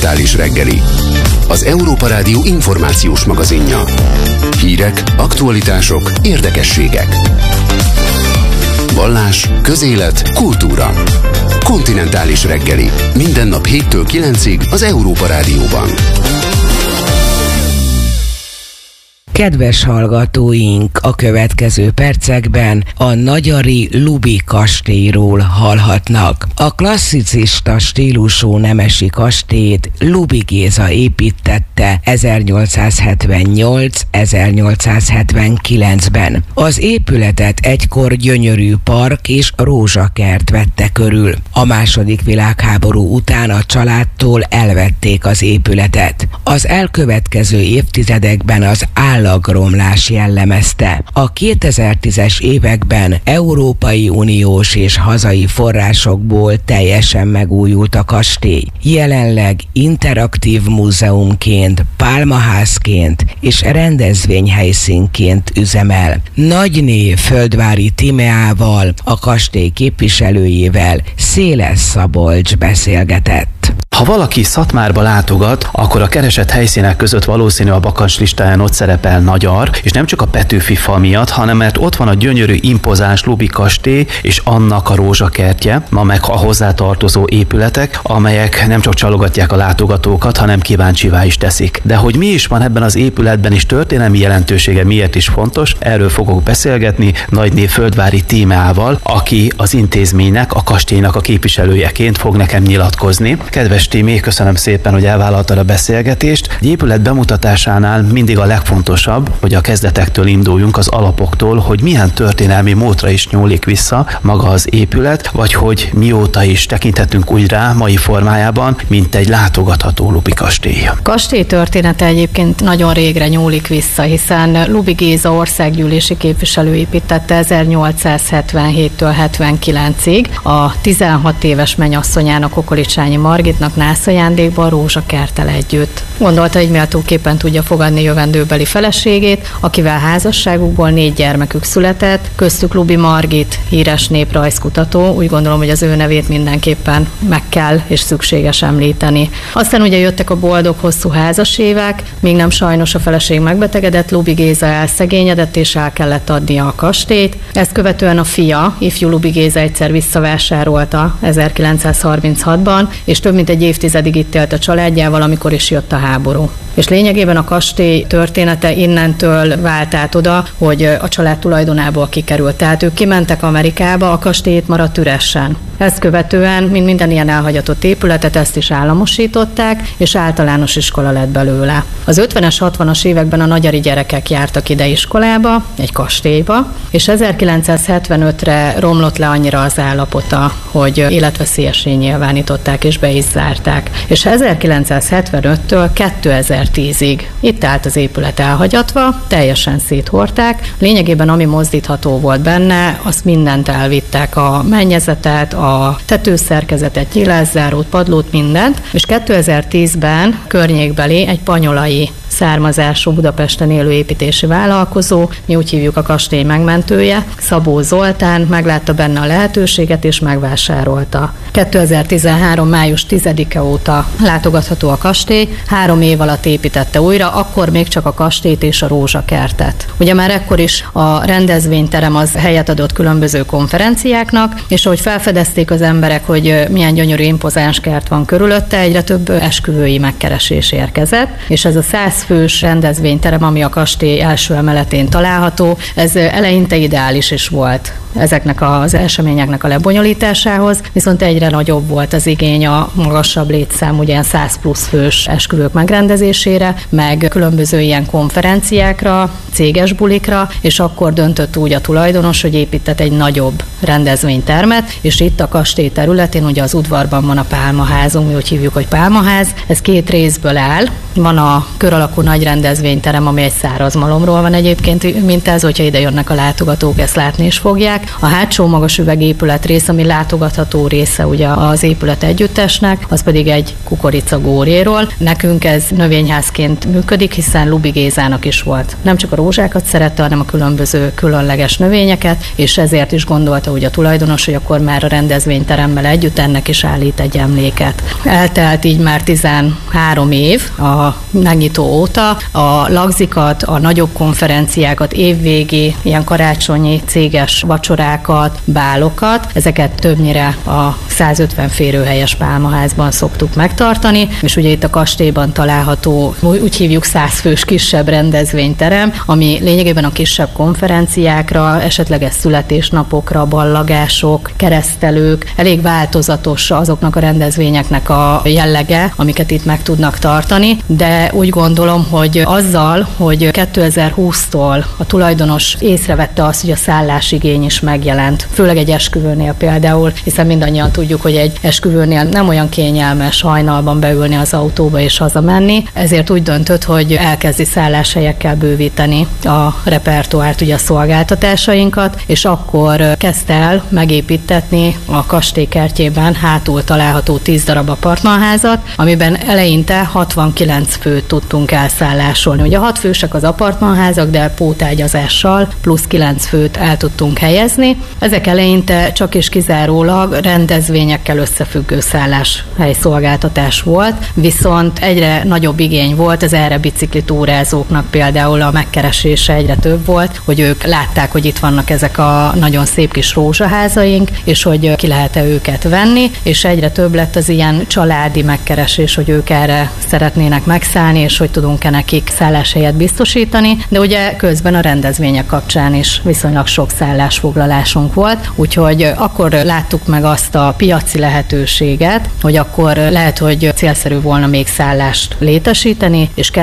Kontinentális reggeli, az Európa Rádió információs magazinja. Hírek, aktualitások, érdekességek. Vallás, közélet, kultúra. Kontinentális reggeli. Minden nap 7-től 9-ig az Európa Rádióban. Kedves hallgatóink, a következő percekben a nagyari Lubi kastélyról hallhatnak. A klasszicista stílusú nemesi kastélyt Lubi Géza építtette 1878-1879-ben. Az épületet egykor gyönyörű park és rózsakert vette körül. A második világháború után a családtól elvették az épületet. Az elkövetkező évtizedekben az állagromlás jellemezte. A 2010-es években Európai Uniós és hazai forrásokból teljesen megújult a kastély. Jelenleg interaktív múzeumként, pálmaházként és rendezvényhelyszínként üzemel. Nagyné Földvári Tímeával, a kastély képviselőjével Széles Szabolcs beszélgetett. Ha valaki Szatmárba látogat, akkor a keresett helyszínek között valószínű a bakancs listáján ott szerepel Nagyar, és nem csak a Petőfi fa miatt, hanem mert ott van a gyönyörű, impozáns Lubi kastély és annak a rózsakertje, meg a hozzátartozó épületek, amelyek nem csak csalogatják a látogatókat, hanem kíváncsivá is teszik. De hogy mi is van ebben az épületben és történelmi jelentősége miért is fontos, erről fogok beszélgetni Nagyné Földvári Tímeával, aki az intézménynek, a kastélynak a képviselőjeként fog nekem nyilatkozni. Kedves Tímé, köszönöm szépen, hogy elvállaltad a beszélgetést. Egy épület bemutatásánál mindig a legfontosabb, hogy a kezdetektől induljunk, az alapoktól, hogy milyen történelmi múltra is nyúlik vissza maga az épület, vagy hogy mióta is tekinthetünk úgy rá mai formájában, mint egy látogatható Lubi kastély. A kastély története egyébként nagyon régre nyúlik vissza, hiszen Lubi Géza országgyűlési képviselő építette 1877-től 79-ig a 16 éves mennyasszonyának, Okolicsányi Margitnak nászajándékban rózsakerttel együtt. Gondolta, hogy méltóképpen tudja fogadni jövendőbeli feleségét, akivel házasságukból 4 gyermekük született, köztük Lubi Margit, híres néprajzkutató. Úgy gondolom, hogy az ő nevét mindenképpen meg kell és szükséges említeni. Aztán ugye jöttek a boldog hosszú házas évek, még nem sajnos a feleség megbetegedett, Lubi Géza elszegényedett és el kellett adnia a kastélyt. Ezt követően a fia, ifjú Lubi Géza egyszer visszavásárolta 1936-ban, és több mint egy évtizedig itt élt a családjával, amikor is jött a háború. És lényegében a kastély története innentől vált át oda, hogy a család tulajdonából kikerült. Tehát ők kimentek Amerikába, a kastély maradt üresen. Ezt követően, mint minden ilyen elhagyatott épületet, ezt is államosították, és általános iskola lett belőle. Az 50-es, 60-as években a nagyari gyerekek jártak ide iskolába, egy kastélyba, és 1975-re romlott le annyira az állapota, hogy életveszélyessé nyilvánították és be is zárták. És 1975-től 2010-ig itt állt az épület elhagyatva, teljesen széthordták. Lényegében ami mozdítható volt benne, azt mindent elvittek, a mennyezetet, a tetőszerkezetet, nyilászárót, padlót, mindent, és 2010-ben környékbeli egy panyolai származású Budapesten élő építési vállalkozó, mi úgy hívjuk a kastély megmentője, Szabó Zoltán meglátta benne a lehetőséget és megvásárolta. 2013. május 10-e óta látogatható a kastély, 3 év alatt építette újra, akkor még csak a kastélyt és a rózsakertet. Ugye már ekkor is a rendezvényterem az helyet adott különböző konferenciáknak, és ahogy felfedezték az emberek, hogy milyen gyönyörű impozáns kert van körülötte, egyre több esküvői megkeresés érkezett, és ez a 100 fős rendezvényterem, ami a kastély első emeletén található, ez eleinte ideális is volt ezeknek az eseményeknek a lebonyolításához, viszont egyre nagyobb volt az igény a magasabb létszám, ugye 100 plusz fős esküvők megrendezésére, meg különböző ilyen konferenciákra, céges bulikra, és akkor döntött úgy a tulajdonos, hogy épített egy nagyobb rendezvénytermet, és itt a kastély területén, ugye az udvarban van a pálmaházunk, mi úgy hívjuk, hogy pálmaház, ez 2 részből áll. Van a kör alakú nagy rendezvényterem, ami egy száraz malomról van egyébként mintázva, hogyha ide jönnek a látogatók, ezt látni is fogják, növények. A hátsó magas üvegépület rész, ami látogatható része ugye az épület együttesnek, az pedig egy kukorica góréról. Nekünk ez növényházként működik, hiszen Lubi Gézának is volt. Nem csak a rózsákat szerette, hanem a különböző különleges növényeket, és ezért is gondolta ugye a tulajdonos, hogy akkor már a rendezvényteremmel együtt ennek is állít egy emléket. Eltelt így már 13 év a megnyitó óta. A lagzikat, a nagyobb konferenciákat, évvégi, ilyen karácsonyi céges vacsorákat, bálokat, ezeket többnyire a 150 férőhelyes pálmaházban szoktuk megtartani, és ugye itt a kastélyban található, úgy hívjuk 100 fős kisebb rendezvényterem, ami lényegében a kisebb konferenciákra, esetleges születésnapokra, ballagások, keresztelők, elég változatos azoknak a rendezvényeknek a jellege, amiket itt meg tudnak tartani, de úgy gondolom, hogy azzal, hogy 2020-tól a tulajdonos észrevette azt, hogy a szállásigény is megjelent, főleg egy esküvőnél például, hiszen mindannyian tudjuk, hogy egy esküvőnél nem olyan kényelmes hajnalban beülni az autóba és hazamenni, ezért úgy döntött, hogy elkezdi szálláshelyekkel bővíteni a repertoárt, ugye a szolgáltatásainkat, és akkor kezdte el megépítetni a kastély kertjében hátul található 10 darab apartmanházat, amiben eleinte 69 főt tudtunk elszállásolni. Ugye 6 fősek az apartmanházak, de pótágyazással plusz 9 főt el tudtunk helyezni. Ezek eleinte csak és kizárólag rendezvényekkel összefüggő szálláshely szolgáltatás volt, viszont egyre nagyobb igény volt, az erre biciklitúrázóknak például a megkeresése egyre több volt, hogy ők látták, hogy itt vannak ezek a nagyon szép kis rózsaházaink, és hogy ki lehet-e őket venni, és egyre több lett az ilyen családi megkeresés, hogy ők erre szeretnének megszállni, és hogy tudunk-e nekik szálláshelyet biztosítani, de ugye közben a rendezvények kapcsán is viszonylag sok szállásfoglalásunk volt, úgyhogy akkor láttuk meg azt a piaci lehetőséget, hogy akkor lehet, hogy célszerű volna még szállást létesíteni, és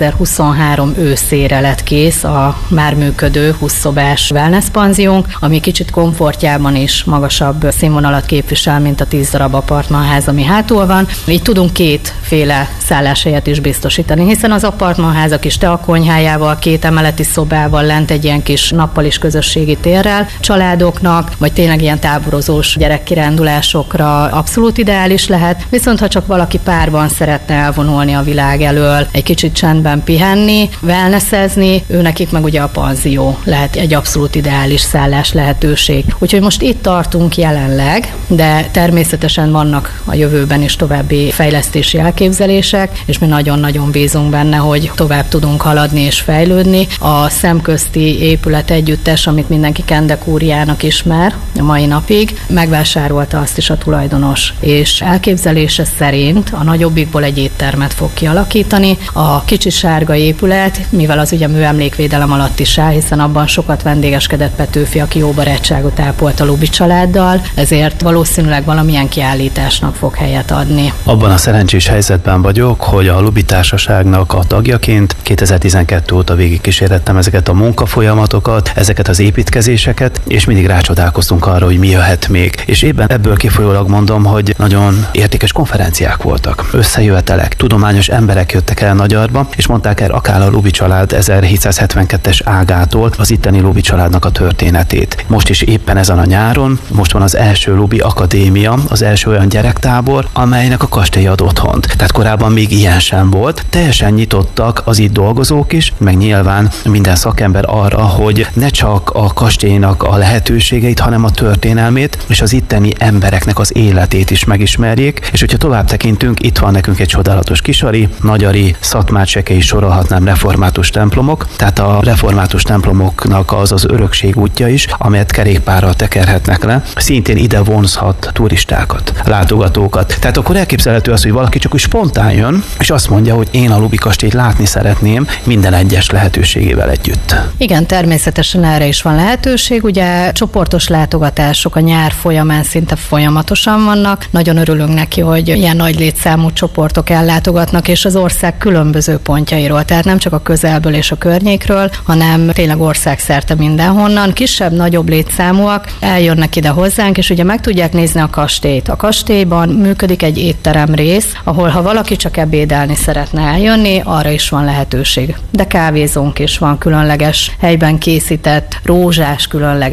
2023 őszére lett kész a már működő 20 szobás wellness-panziónk, ami kicsit komfortjában is magasabb színvonalat képvisel, mint a 10 darab apartmanház, ami hátul van. Így tudunk kétféle szálláshelyet is biztosítani, hiszen az apartmanházak is teakonyhájával, 2 emeleti szobával, lent egy ilyen kis nappalis közösségi térrel családoknak, vagy tényleg ilyen táborozós gyerekkirándulásokra abszolút ideális lehet, viszont ha csak valaki párban szeretne elvonulni a világ elől, egy kicsit csendben pihenni, wellnessezni, őnekik meg ugye a panzió lehet egy abszolút ideális szállás lehetőség. Úgyhogy most itt tartunk jelenleg, de természetesen vannak a jövőben is további fejlesztési elképzelések, és mi nagyon-nagyon bízunk benne, hogy tovább tudunk haladni és fejlődni. A szemközti épület együttes, amit mindenki Kendekúriának ismer a mai napig, megvásárolta azt is a tulajdonos, és elképzelése szerint a nagyobbikból egy éttermet fog kialakítani. A kicsi sárga épület, mivel az ugye műemlékvédelem alatt is áll, hiszen abban sokat vendégeskedett Petőfi, aki jó barátságot ápolt a Lubi családdal, ezért valószínűleg valamilyen kiállításnak fog helyet adni. Abban a szerencsés helyzetben vagyok, hogy a Lubi Társaságnak a tagjaként 2012 óta végigkísérettem ezeket a munkafolyamatokat, ezeket az építkezéseket, és mindig rácsodálkoztunk arra, hogy mi jöhet még. És éppen ebből kifolyólag mondom, hogy nagyon értékes konferenciák voltak, összejövetelek, tudományos emberek jöttek el Nagyarba, és mondták el akár a Lubi család 1772-es ágától az itteni Lubi családnak a történetét. Most is éppen ezen a nyáron, most van az első Lubi Akadémia, az első olyan gyerektábor, amelynek a kastély ad otthont. Tehát korábban még ilyen sem volt. Teljesen nyitottak az itt dolgozók is, meg nyilván minden szakember arra, hogy ne csak a kastélynak a lehetőségeit, hanem a történelmét és az itteni embereknek az életét is megismerjék. És hogyha tovább tekintünk, itt van nekünk egy csodálatos Kisari, Nagyari, Szatmárcsekei sorolhatnám református templomok, tehát a református templomoknak az az örökség útja is, amelyet kerékpárral tekerhetnek le, szintén ide vonzhat turistákat, látogatókat. Tehát akkor elképzelhető az, hogy valaki csak úgy spontán jön, és azt mondja, hogy én a Lubi kastélyt látni szeretném minden egyes lehetőségével együtt. Igen, természetesen erre is van lehetőség. Ugye csoportos látogatások a nyár folyamán szinte folyamatosan vannak. Nagyon örülünk neki, hogy ilyen nagy létszámú csoportok ellátogatnak, és az ország különböző pontjairól, tehát nem csak a közelből és a környékről, hanem tényleg országszerte mindenhonnan. Kisebb, nagyobb létszámúak eljönnek ide hozzánk, és ugye meg tudják nézni a kastélyt. A kastélyban működik egy étterem rész, ahol ha valaki csak ebédelni szeretne eljönni, arra is van lehetőség. De kávézónk is van, különleges helyben készített rózsás különleges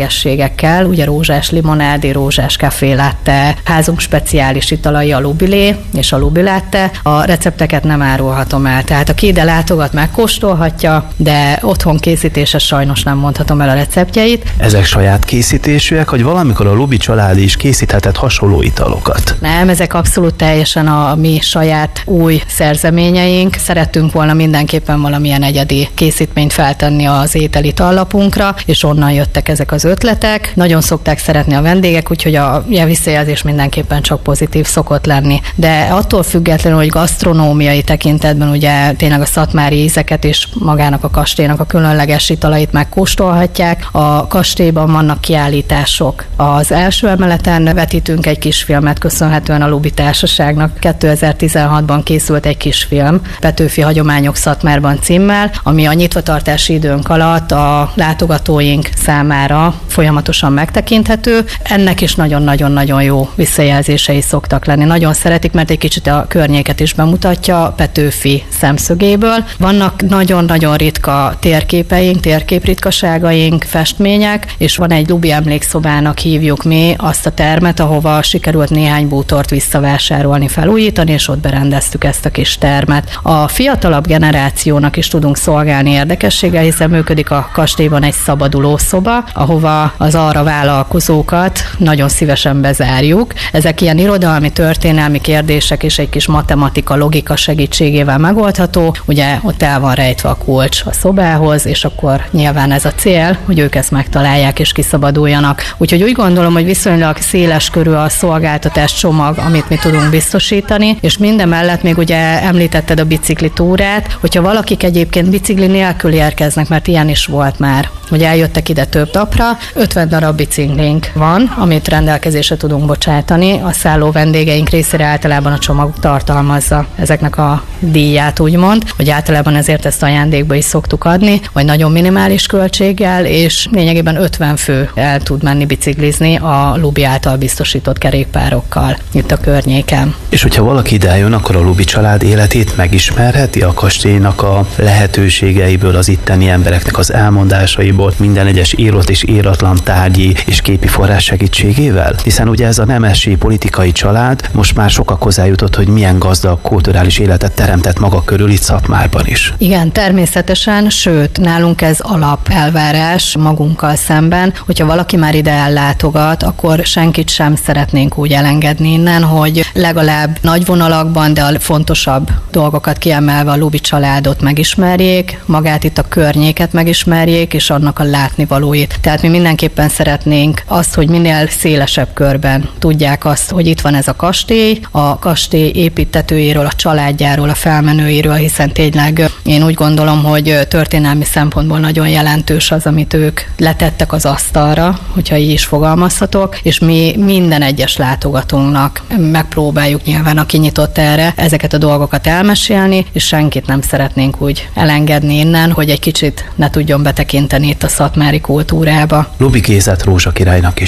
különlegességekkel, ugye rózsás limonádi, rózsás café latte, házunk speciális italai, a lubilé és a lubilatte. A recepteket nem árulhatom el, tehát aki ide látogat, megkóstolhatja, de otthon készítése sajnos nem mondhatom el a receptjeit. Ezek saját készítésűek, hogy valamikor a Lubi család is készíthetett hasonló italokat? Nem, ezek abszolút teljesen a mi saját új szerzeményeink. Szerettünk volna mindenképpen valamilyen egyedi készítményt feltenni az ételi tallapunkra, és onnan jöttek ezek az ötletek. Nagyon szokták szeretni a vendégek, úgyhogy a visszajelzés mindenképpen csak pozitív szokott lenni. De attól függetlenül, hogy gasztronómiai tekintetben ugye tényleg a szatmári ízeket és magának a kastélynak a különleges italait megkóstolhatják. A kastélyban vannak kiállítások. Az első emeleten vetítünk egy kisfilmet, köszönhetően a Lubi Társaságnak 2016-ban készült egy kisfilm, Petőfi hagyományok Szatmárban címmel, ami a nyitvatartási időnk alatt a látogatóink számára folyamatosan megtekinthető. Ennek is nagyon-nagyon-nagyon jó visszajelzései szoktak lenni. Nagyon szeretik, mert egy kicsit a környéket is bemutatja Petőfi szemszögéből. Vannak nagyon-nagyon ritka térképeink, térképritkaságaink, festmények, és van egy Lubi emlékszobának hívjuk mi azt a termet, ahova sikerült néhány bútort visszavásárolni, felújítani, és ott berendeztük ezt a kis termet. A fiatalabb generációnak is tudunk szolgálni érdekességgel, hiszen működik a kastélyban egy szabadulószoba, ahova az arra vállalkozókat nagyon szívesen bezárjuk. Ezek ilyen irodalmi, történelmi kérdések és egy kis matematika, logika segítségével megoldható. Ugye ott el van rejtve a kulcs a szobához, és akkor nyilván ez a cél, hogy ők ezt megtalálják és kiszabaduljanak. Úgyhogy úgy gondolom, hogy viszonylag széles körű a szolgáltatás csomag, amit mi tudunk biztosítani, és mindemellett még ugye említetted a biciklitúrát, hogyha valakik egyébként bicikli nélkül érkeznek, mert ilyen is volt már, hogy eljöttek ide több napra, 50 darab biciklink van, amit rendelkezésre tudunk bocsátani. A szálló vendégeink részére általában a csomag tartalmazza ezeknek a díját, úgymond, hogy általában ezért ezt ajándékba is szoktuk adni, vagy nagyon minimális költséggel, és lényegében 50 fő el tud menni biciklizni a Lubi által biztosított kerékpárokkal itt a környéken. És hogyha valaki ide jön, akkor a Lubi család életét megismerheti a kastélynak a lehetőségeiből, az itteni embereknek az elmondásaiból, minden egyes írott és íratlan tárgyi és képi forrás segítségével? Hiszen ugye ez a nemesi politikai család most már sokak hozzájutott, hogy milyen gazdag kulturális életet teremtett maga körül itt Szatmárban is. Igen, természetesen, sőt, nálunk ez alapelvárás magunkkal szemben, hogyha valaki már ide ellátogat, akkor senkit sem szeretnénk úgy elengedni innen, hogy legalább nagy vonalakban, de a fontosabb dolgokat kiemelve a Lubi családot megismerjék, magát itt a környéket megismerjék, és annak a látnivalóit. Tehát mi mindenképpen szeretnénk azt, hogy minél szélesebb körben tudják azt, hogy itt van ez a kastély építtetőjéről, a családjáról, a felmenőiről, hiszen tényleg én úgy gondolom, hogy történelmi szempontból nagyon jelentős az, amit ők letettek az asztalra, hogyha így is fogalmazhatok, és mi minden egyes látogatónknak megpróbáljuk nyilván, aki nyitott erre, ezeket a dolgokat elmesélni, és senkit nem szeretnénk úgy elengedni innen, hogy egy kicsit ne tudjon betekinteni itt a szatmári kultúrába. Lubi Gézát Rózsa királynak és